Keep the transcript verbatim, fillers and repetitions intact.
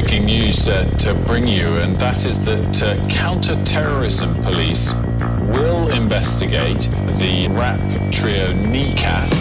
breaking news uh, to bring you, and that is that uh, counter-terrorism police will investigate the rap trio N I C A